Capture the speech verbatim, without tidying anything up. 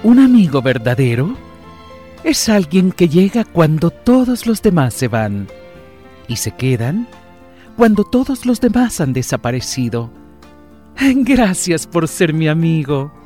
Un amigo verdadero es alguien que llega cuando todos los demás se van y se quedan cuando todos los demás han desaparecido. Gracias por ser mi amigo.